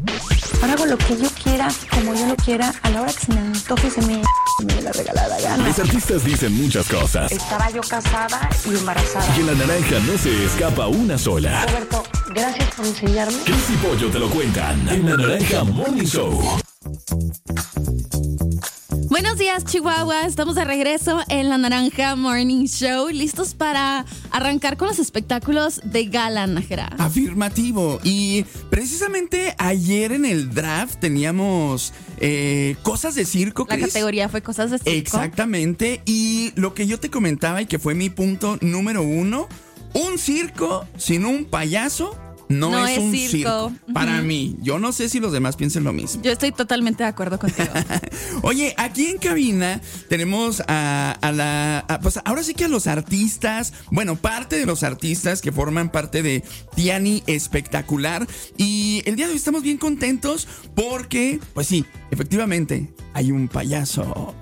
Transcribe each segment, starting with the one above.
Ahora hago lo que yo quiera, como yo lo quiera, a la hora que se me antoje, se me dé la regalada gana. Los artistas dicen muchas cosas. Estaba yo casada y embarazada. Y en La Naranja no se escapa una sola. Roberto, gracias por enseñarme. Cris y Pollo te lo cuentan en La Naranja Morning Show. Buenos días, Chihuahua. Estamos de regreso en La Naranja Morning Show, listos para arrancar con los espectáculos de gala, Nájera. Afirmativo. Y precisamente ayer en el draft teníamos cosas de circo, La Cris. categoría fue cosas de circo. Exactamente. Y lo que yo te comentaba y que fue mi punto número 1, un circo sin un payaso no es un circo. Para mí. Yo no sé si los demás piensen lo mismo. Yo estoy totalmente de acuerdo contigo. Oye, aquí en cabina tenemos pues ahora sí que a los artistas, bueno, parte de los artistas que forman parte de Tiani Espectacular. Y el día de hoy estamos bien contentos porque, pues sí, efectivamente, hay un payaso.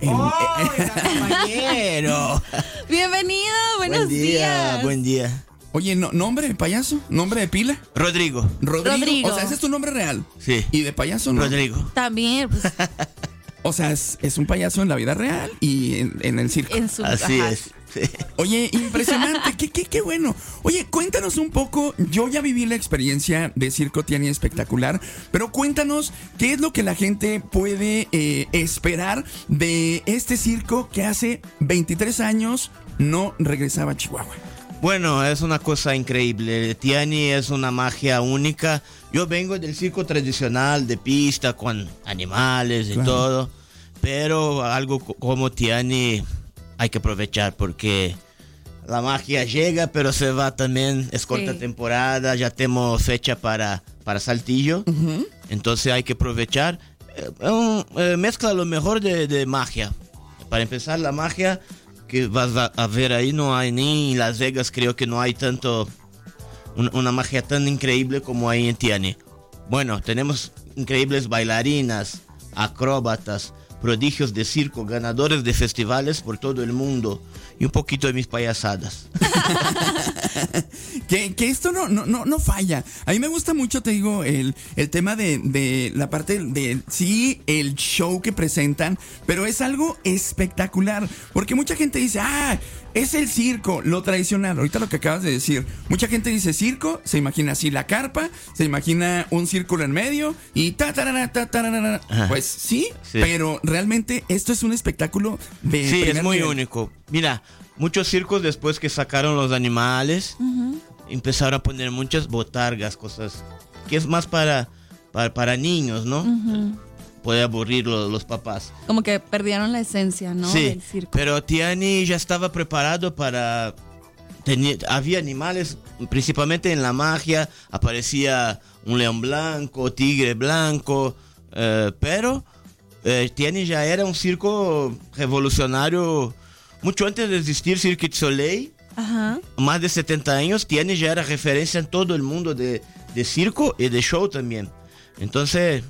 Compañero! Bienvenido, buenos días. Buen día. Oye, ¿nombre de payaso? ¿Nombre de pila? Rodrigo. Rodrigo. O sea, ese es tu nombre real. Sí. ¿Y de payaso no? Rodrigo. También, pues, O sea, es un payaso en la vida real y en el circo. en su... Así ajá. es. Sí. Oye, impresionante, qué bueno. Oye, cuéntanos un poco, yo ya viví la experiencia de Circo Tiani Espectacular, pero cuéntanos qué es lo que la gente puede esperar de este circo que hace 23 años no regresaba a Chihuahua. Bueno, es una cosa increíble. Tiani es una magia única. Yo vengo del circo tradicional de pista con animales y todo, pero algo como Tiani hay que aprovechar porque la magia llega, pero se va también. Es corta temporada, ya tenemos fecha para Saltillo, entonces hay que aprovechar. Mezcla lo mejor de magia. Para empezar, la magia que vas a ver ahí no hay ni en Las Vegas, creo que no hay tanto una magia tan increíble como hay en Tiani. Bueno, tenemos increíbles bailarinas, acróbatas, prodigios de circo, ganadores de festivales por todo el mundo y un poquito de mis payasadas. que esto no falla. A mí me gusta mucho, te digo, el tema de la parte de sí, el show que presentan, pero es algo espectacular, porque mucha gente dice, es el circo, lo tradicional. Ahorita lo que acabas de decir, mucha gente dice circo, se imagina así la carpa, se imagina un círculo en medio y pues sí, pero realmente esto es un espectáculo de sí, primer es muy nivel. único. Mira, muchos circos después que sacaron los animales empezaron a poner muchas botargas, cosas que es más para niños, ¿no? Puede aburrir los papás. Como que perdieron la esencia, ¿no? Sí, del circo. pero Tiani ya estaba preparado para... había animales, principalmente en la magia, aparecía un león blanco, tigre blanco, pero Tiani ya era un circo revolucionario mucho antes de existir Cirque du Soleil. Ajá. Más de 70 años, Tiani ya era referencia en todo el mundo de circo y de show también. Entonces,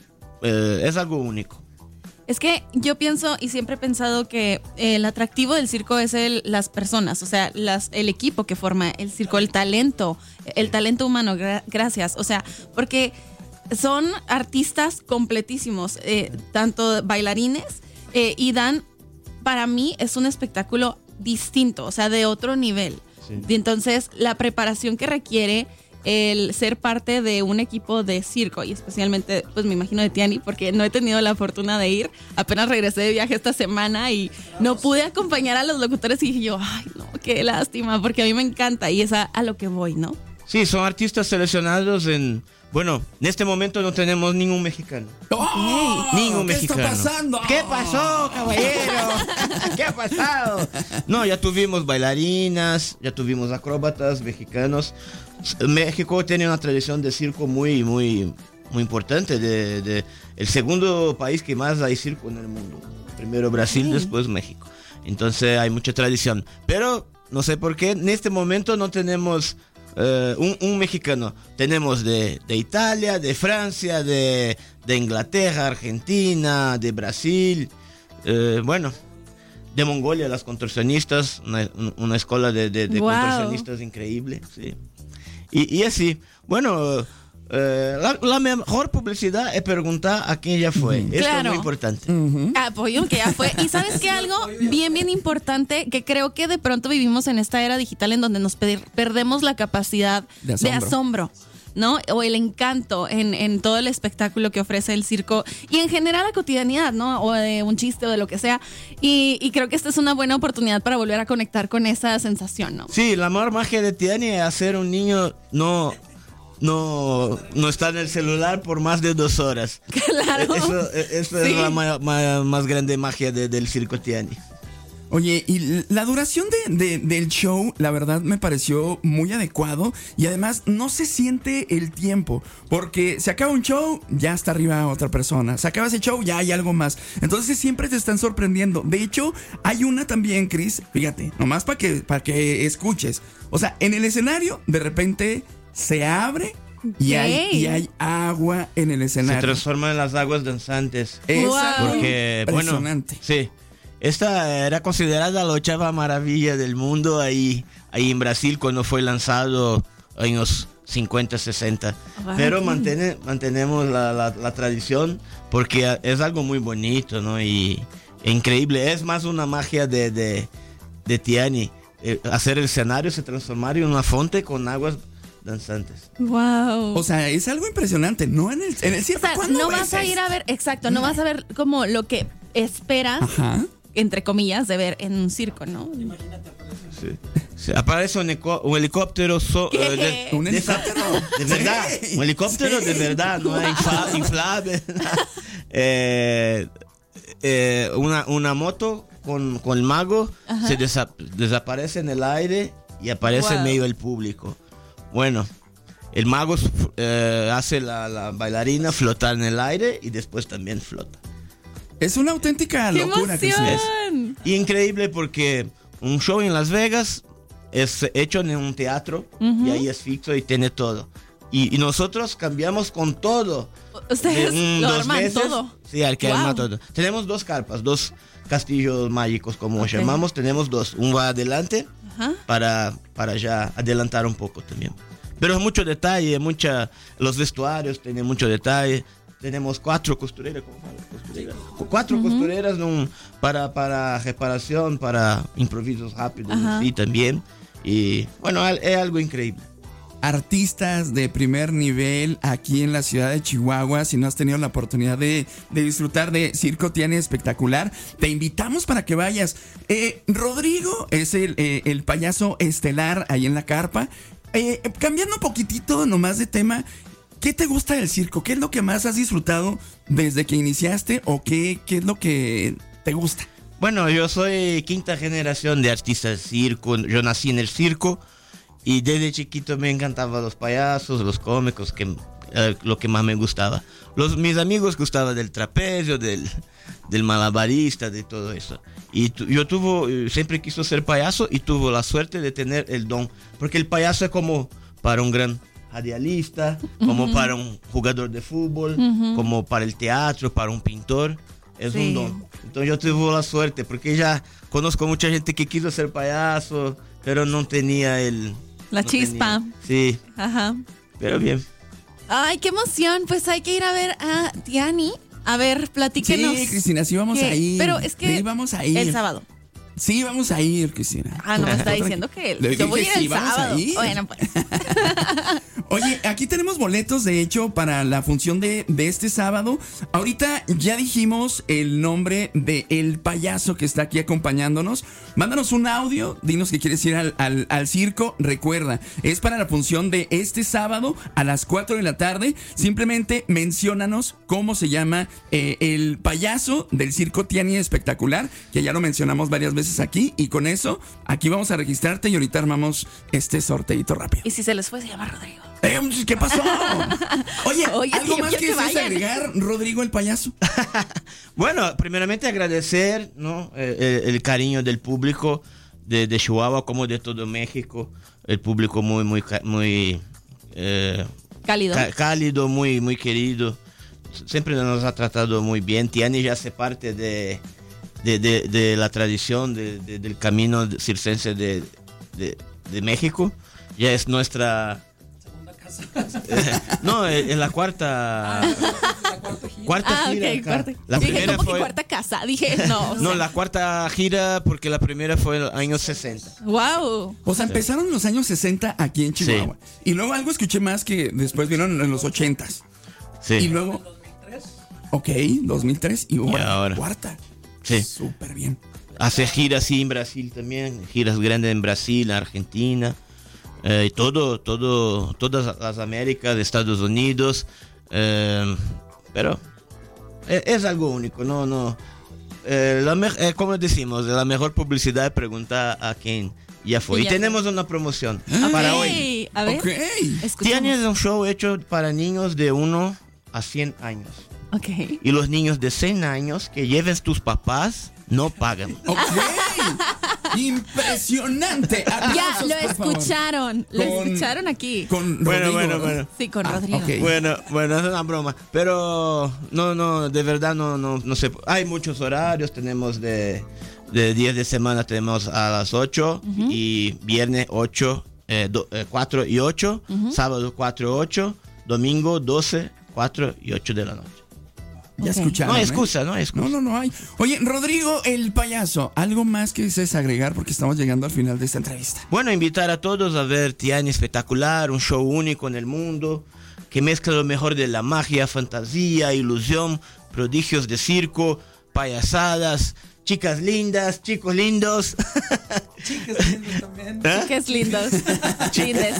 es algo único. Es que yo pienso y siempre he pensado que el atractivo del circo es las personas, o sea, el equipo que forma el circo, el talento humano, gracias. O sea, porque son artistas completísimos, tanto bailarines y para mí es un espectáculo distinto, o sea, de otro nivel. Sí. Y entonces, la preparación que requiere el ser parte de un equipo de circo y especialmente, pues me imagino de Tiani, porque no he tenido la fortuna de ir. Apenas regresé de viaje esta semana y no pude acompañar a los locutores y dije yo, ay no, qué lástima, porque a mí me encanta y es a lo que voy, ¿no? Sí, son artistas seleccionados bueno, en este momento no tenemos ningún mexicano. Ningún mexicano. ¿Qué está pasando? ¿Qué pasó, caballero? ¿Qué ha pasado? No, ya tuvimos bailarinas, ya tuvimos acróbatas mexicanos. México tiene una tradición de circo muy, muy, muy importante. El segundo país que más hay circo en el mundo. Primero Brasil, después México. Entonces hay mucha tradición. Pero no sé por qué en este momento no tenemos un mexicano. Tenemos de Italia, de Francia, de Inglaterra, Argentina, de Brasil, bueno, de Mongolia, las contorsionistas, una escuela de Wow. contorsionistas increíble, sí. Y así, bueno, la mejor publicidad es preguntar a quién ya fue. Esto Claro. es muy importante. Apoyo que ya fue. Y sabes que algo bien importante, que creo que de pronto vivimos en esta era digital en donde nos perdemos la capacidad de asombro, ¿no? O el encanto en todo el espectáculo que ofrece el circo y en general la cotidianidad, ¿no? O de un chiste o de lo que sea. Y creo que esta es una buena oportunidad para volver a conectar con esa sensación, ¿no? Sí, la mejor magia de Tiani es hacer un niño no está en el celular por más de 2 horas. Claro. Eso Sí. es la más grande magia del circo Tiani. Oye, y la duración del show, la verdad me pareció muy adecuado y además no se siente el tiempo, porque se acaba un show, ya está arriba otra persona, se acaba ese show, ya hay algo más, entonces siempre te están sorprendiendo. De hecho, hay una también, Chris, fíjate, nomás para que escuches, o sea, en el escenario de repente se abre y hay agua en el Se escenario. transforma en las aguas danzantes. Es Wow. algo Porque, bueno, impresionante. sí. Esta era considerada la 8ª maravilla del mundo ahí en Brasil cuando fue lanzado en los 50, 60. Wow. Pero mantenemos la tradición porque es algo muy bonito, ¿no? Y increíble. Es más una magia de Tiani. Hacer el escenario se transformar en una fuente con aguas danzantes. Wow. O sea, es algo impresionante, ¿no en el O circo. sea, ¿Cuándo no ves vas a ir esto? a ver, exacto, no vas a ver como lo que esperas, Ajá. entre comillas, de ver en un circo, ¿no? Sí. Sí, aparece un helicóptero ¿Qué? ¿Un helicóptero? de verdad, Sí. un helicóptero de verdad, no es inflable. Una moto con el mago se desaparece en el aire y aparece en Wow. medio del público. Bueno, el mago hace la bailarina flotar en el aire y después también flota. Es una auténtica ¡Qué locura, Cristina. emoción! Y increíble porque un show en Las Vegas es hecho en un teatro y ahí es fixo y tiene todo. Y nosotros cambiamos con todo. Ustedes De lo 2 arman meses, todo. Sí, al que Wow. arma todo. Tenemos 2 carpas, 2 castillos mágicos, como llamamos. Tenemos 2. Un va adelante Ajá. para ya adelantar un poco también. Pero mucho detalle, los vestuarios tienen mucho detalle. Tenemos 4 costureras, ¿cómo se llama? Costureras. 4 costureras para reparación, para improvisos rápidos, Ajá. y también. Y bueno, es algo increíble. Artistas de primer nivel aquí en la ciudad de Chihuahua. Si no has tenido la oportunidad de disfrutar de Circo Tiani espectacular, te invitamos para que vayas. Rodrigo es el payaso estelar ahí en la carpa. Cambiando un poquitito nomás de tema, ¿qué te gusta del circo? ¿Qué es lo que más has disfrutado desde que iniciaste o qué es lo que te gusta? Bueno, yo soy 5ª generación de artistas de circo. Yo nací en el circo y desde chiquito me encantaban los payasos, los cómicos, que lo que más me gustaba. Mis amigos gustaban del trapecio, del malabarista, de todo eso. Y yo siempre quiso ser payaso y tuve la suerte de tener el don. Porque el payaso es como para un gran radialista, como para un jugador de fútbol, como para el teatro, para un pintor. Es Sí. un don. Entonces yo tuve la suerte, porque ya conozco mucha gente que quiso ser payaso, pero no tenía La no chispa. tenía. Sí, Ajá. pero bien. Ay, qué emoción. Pues hay que ir a ver a Tiani. A ver, platíquenos. Sí, Cristina, sí vamos ¿Qué? a ir. Pero es que Sí, vamos a ir. el sábado. Sí, vamos a ir, Cristina. Ah, no me está diciendo que Le yo voy a dije, ir sí, el vamos a sábado. ir. Bueno, pues. Oye, aquí tenemos boletos, de hecho, para la función de este sábado. Ahorita ya dijimos el nombre de el payaso que está aquí acompañándonos. Mándanos un audio, dinos que quieres ir al circo. Recuerda, es para la función de este sábado a las 4 de la tarde. Simplemente menciónanos cómo se llama el payaso del Circo Tiani espectacular, que ya lo mencionamos varias veces aquí. Y con eso, aquí vamos a registrarte y ahorita armamos este sorteito rápido. Y si se les fue, se llama Rodrigo. ¿Qué pasó? Oye, Oye, ¿algo yo más quiero que que desees vayan. agregar, Rodrigo el payaso? Bueno, primeramente agradecer, ¿no? El cariño del público de Chihuahua como de todo México. El público muy Cálido. cálido, muy querido. Siempre nos ha tratado muy bien. Tiani ya hace parte de la tradición del camino circense de México. Ya es nuestra No, en la cuarta gira. Ok, acá. cuarta. La Dije, primera ¿cómo que fue. cuarta casa? Dije, no. o No, sea, la cuarta gira porque la primera fue en los años 60. Wow. O sea, empezaron en los años 60 aquí en Chihuahua. Y luego algo escuché más que después vieron en los 80s. Sí. Y luego... 2003 y ahora. cuarta. Sí. Súper bien. Hace giras sí en Brasil también, giras grandes en Brasil, Argentina, y todas las Américas, Estados Unidos, pero es algo único, no. Como decimos, la mejor publicidad es preguntar a quien ya fue. Y Y ya tenemos una promoción Ok, para hoy. A ver. Ok. Escuchemos. Tienes un show hecho para niños de 1 a 100 años. Ok. Y los niños de 100 años que lleves tus papás no pagan. Ok. Impresionante. Ya, Aplausos, lo por favor. escucharon. Lo Con- escucharon aquí. Con Bueno, Rodrigo, bueno. ¿no? Sí, con Rodrigo. ok. Bueno, es una broma. Pero no, de verdad no sé. Hay muchos horarios. Tenemos de días de semana tenemos a las 8 y viernes 4 y 8, sábado 4 y 8, domingo 12, 4 y 8 de la noche. Ya Ok. escucharon. No hay ¿eh? excusa, no hay excusa. No hay. Oye, Rodrigo el payaso, algo más que desees agregar porque estamos llegando al final de esta entrevista. Bueno, invitar a todos a ver Tiani Espectacular, un show único en el mundo que mezcla lo mejor de la magia, fantasía, ilusión, prodigios de circo, payasadas, chicas lindas, chicos lindos. Chicas lindas también. Chicas lindos. Lindes.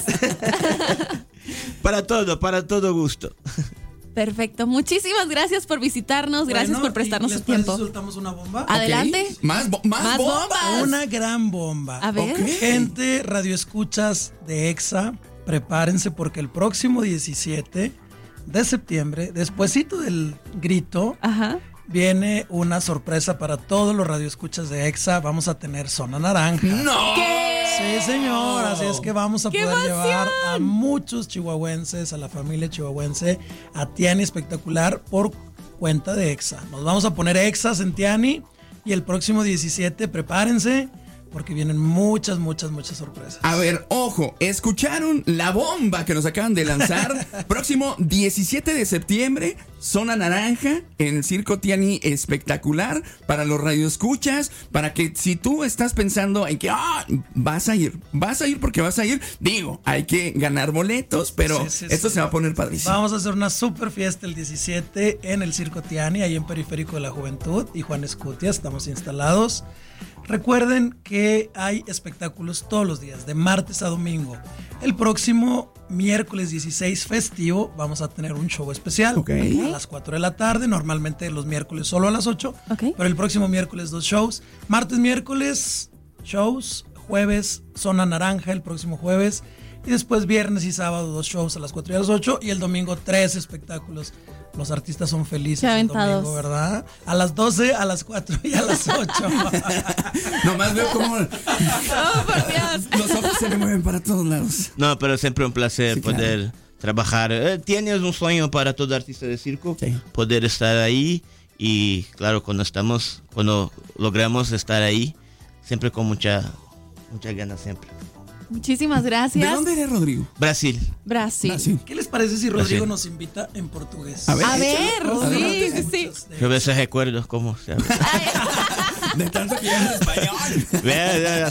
Para todo gusto. Perfecto. Muchísimas gracias por visitarnos. Gracias Bueno, por prestarnos ¿y su les parece tiempo. si soltamos una bomba? Adelante. Ok. Más Más bombas. bombas. Una gran bomba. A ver. Ok. Gente, radioescuchas de EXA, prepárense porque el próximo 17 de septiembre, despuesito del grito, Ajá. viene una sorpresa para todos los radioescuchas de EXA. Vamos a tener Zona Naranja. No. Sí, señor. Así es que vamos a ¡Qué poder emoción! llevar a muchos chihuahuenses, a la familia chihuahuense, a Tiani Espectacular por cuenta de EXA. Nos vamos a poner EXAs en Tiani y el próximo 17, prepárense porque vienen muchas sorpresas. A ver, ojo, escucharon la bomba que nos acaban de lanzar. Próximo 17 de septiembre, Zona Naranja, en el Circo Tiani Espectacular, para los radioescuchas, para que si tú estás pensando en que vas a ir porque vas a ir, digo, hay que ganar boletos, pero Sí, esto sí. se va a poner padrísimo. Vamos a hacer una super fiesta el 17 en el Circo Tiani, ahí en Periférico de la Juventud y Juan Escutia, estamos instalados. Recuerden que hay espectáculos todos los días, de martes a domingo. El próximo miércoles 16 festivo vamos a tener un show especial Ok. a las 4 de la tarde, normalmente los miércoles solo a las 8, Ok. pero el próximo miércoles 2 shows. Martes, miércoles, shows, jueves, Zona Naranja el próximo jueves. Y después viernes y sábado 2 shows a las 4 y a las 8. Y el domingo 3 espectáculos. Los artistas son felices Qué el aventados. domingo, ¿verdad? A las 12, a las 4 y a las 8. Nomás veo cómo Oh, por Dios. los ojos se le mueven para todos lados. No, pero siempre un placer Sí, poder trabajar. Tienes un sueño para todo artista de circo, Sí. poder estar ahí y claro, cuando logramos estar ahí, siempre con mucha ganas siempre. Muchísimas gracias. ¿De dónde eres, Rodrigo? Brasil. Brasil. Brasil. ¿Qué les parece si Rodrigo Así. nos invita en portugués? A ver. A ver, Adelante. sí. Yo a veces recuerdo cómo se habla. De tanto que ya es español. Ya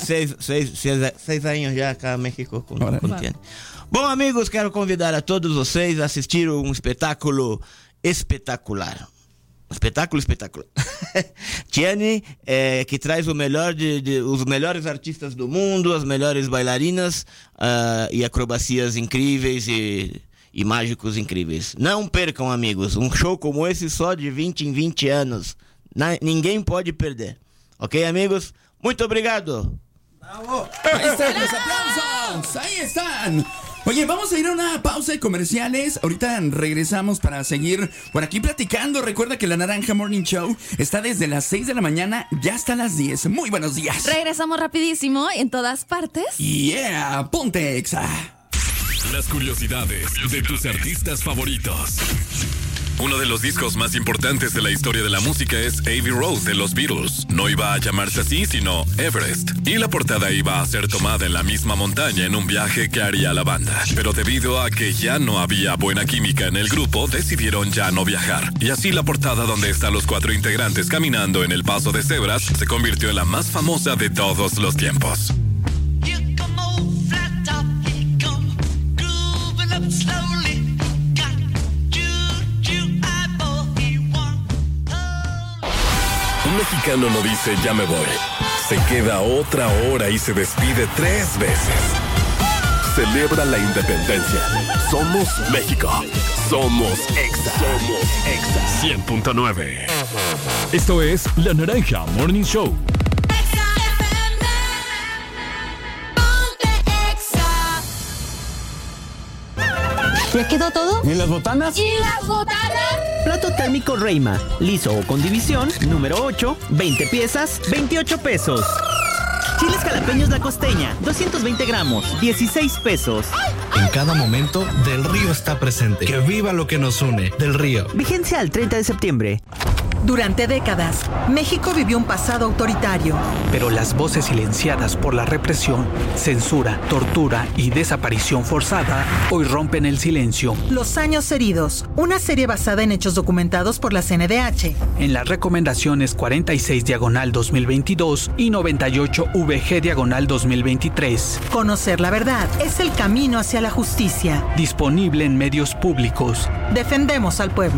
6 años ya acá en México con Órale. Tiani. Bom, amigos, quero convidar a todos vocês a assistir um espetáculo espetacular. Espetáculo espetacular. Tiani, que traz o melhor os melhores artistas do mundo, as melhores bailarinas e acrobacias incríveis e mágicos incríveis. Não percam, amigos, um show como esse só de 20 em 20 anos. Ninguém pode perder. Ok, amigos? Muito obrigado. ¡Bravo! Ahí están los aplausos. Ahí están. Oye, vamos a ir a una pausa de comerciales. Ahorita regresamos para seguir por aquí platicando. Recuerda que la Naranja Morning Show está desde las 6 de la mañana ya hasta las 10. Muy buenos días. Regresamos rapidísimo en todas partes. Yeah, ponte Exa. Las curiosidades de tus artistas favoritos. Uno de los discos más importantes de la historia de la música es Abbey Road de los Beatles. No iba a llamarse así, sino Everest. Y la portada iba a ser tomada en la misma montaña en un viaje que haría la banda. Pero debido a que ya no había buena química en el grupo, decidieron ya no viajar. Y así la portada donde están los 4 integrantes caminando en el paso de cebras se convirtió en la más famosa de todos los tiempos. Un mexicano no dice ya me voy. Se queda otra hora y se despide 3 veces. Celebra la independencia. Somos México. Somos Exa. Somos Exa 100.9. Esto es La Naranja Morning Show. ¿Ya quedó todo? ¿Y las botanas? ¿Y las botanas? Plato térmico Reima, liso o con división, número 8, 20 piezas, 28 pesos. Chiles jalapeños La Costeña, 220 gramos, 16 pesos. En cada momento, Del Río está presente. Que viva lo que nos une. Del Río. Vigencia al 30 de septiembre. Durante décadas, México vivió un pasado autoritario. Pero las voces silenciadas por la represión, censura, tortura y desaparición forzada hoy rompen el silencio. Los años heridos, una serie basada en hechos documentados por la CNDH. En las recomendaciones 46/2022 y 98/VG/2023. Conocer la verdad es el camino hacia la justicia. Disponible en medios públicos. Defendemos al pueblo.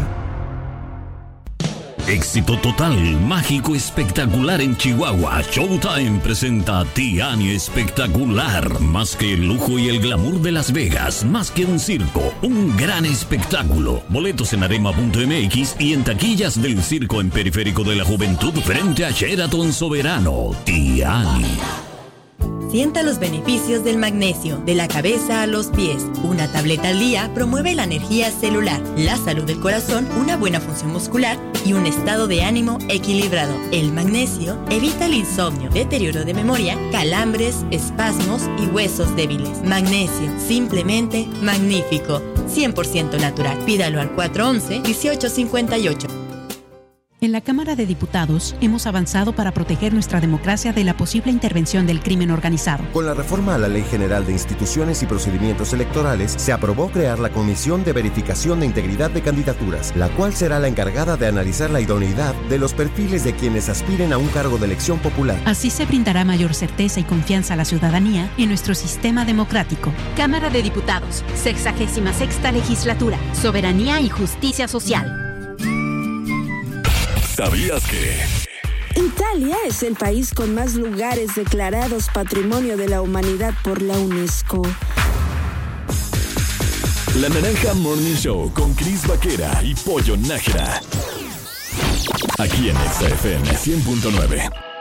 Éxito total, mágico, espectacular en Chihuahua. Showtime presenta Tiani Espectacular. Más que el lujo y el glamour de Las Vegas, más que un circo, un gran espectáculo. Boletos en arema.mx y en taquillas del circo en Periférico de la Juventud frente a Sheraton Soberano. Tiani. Sienta los beneficios del magnesio, de la cabeza a los pies. Una tableta al día promueve la energía celular, la salud del corazón, una buena función muscular y un estado de ánimo equilibrado. El magnesio evita el insomnio, deterioro de memoria, calambres, espasmos y huesos débiles. Magnesio, simplemente magnífico. 100% natural. Pídalo al 411-1858. En la Cámara de Diputados hemos avanzado para proteger nuestra democracia de la posible intervención del crimen organizado. Con la reforma a la Ley General de Instituciones y Procedimientos Electorales, se aprobó crear la Comisión de Verificación de Integridad de Candidaturas, la cual será la encargada de analizar la idoneidad de los perfiles de quienes aspiren a un cargo de elección popular. Así se brindará mayor certeza y confianza a la ciudadanía en nuestro sistema democrático. Cámara de Diputados, 66ª Legislatura, Soberanía y Justicia Social. ¿Sabías que? Italia es el país con más lugares declarados Patrimonio de la Humanidad por la UNESCO. La Naranja Morning Show con Cris Vaquera y Pollo Nájera. Aquí en Exa FM 100.9.